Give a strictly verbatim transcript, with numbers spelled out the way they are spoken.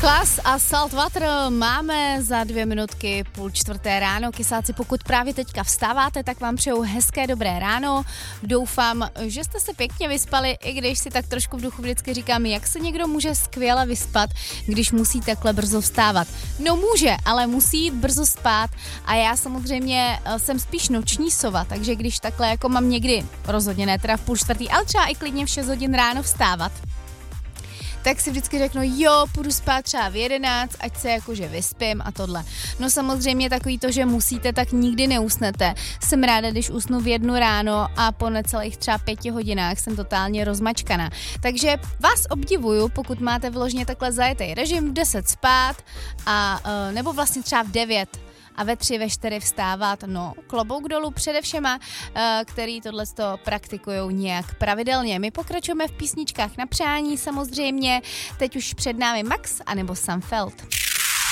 Klas a Saltwater máme za dvě minutky půl čtvrté ráno. Kysáci, pokud právě teďka vstáváte, tak vám přeju hezké dobré ráno. Doufám, že jste se pěkně vyspali, i když si tak trošku v duchu vždycky říkám, jak se někdo může skvěle vyspat, když musí takhle brzo vstávat. No může, ale musí jít brzo spát a já samozřejmě jsem spíš noční sova, takže když takhle jako mám někdy, rozhodně ne teda v půl čtvrtý, ale třeba i klidně v šest hodin ráno vstávat, tak si vždycky řeknu, jo, půjdu spát třeba v jedenáct, ať se jakože vyspím a tohle. No samozřejmě takový to, že musíte, tak nikdy neusnete. Jsem ráda, když usnu v jednu ráno a po necelých třeba pěti hodinách jsem totálně rozmačkaná. Takže vás obdivuju, pokud máte vyloženě takhle zajetý režim, v deset spát a nebo vlastně třeba v devět a ve tři, ve čtyři vstávat, no klobouk dolů především, který tohleto praktikujou nějak pravidelně. My pokračujeme v písničkách na přání samozřejmě, teď už před námi Max anebo Sam Feld.